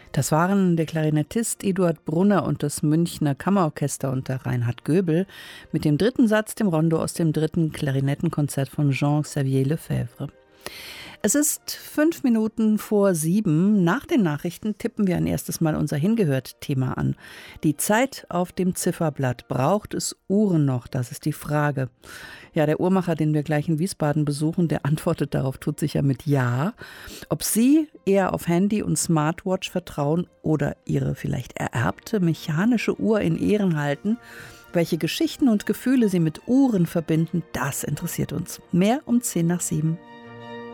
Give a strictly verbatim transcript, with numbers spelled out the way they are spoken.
Das waren der Klarinettist Eduard Brunner und das Münchner Kammerorchester unter Reinhard Göbel mit dem dritten Satz, dem Rondo aus dem dritten Klarinettenkonzert von Jean-Xavier Lefebvre. Es ist fünf Minuten vor sieben. Nach den Nachrichten tippen wir ein erstes Mal unser Hingehört-Thema an. Die Zeit auf dem Zifferblatt. Braucht es Uhren noch? Das ist die Frage. Ja, der Uhrmacher, den wir gleich in Wiesbaden besuchen, der antwortet darauf tut sicher mit Ja. Ob Sie eher auf Handy und Smartwatch vertrauen oder Ihre vielleicht ererbte mechanische Uhr in Ehren halten, welche Geschichten und Gefühle Sie mit Uhren verbinden, das interessiert uns. Mehr um zehn nach sieben.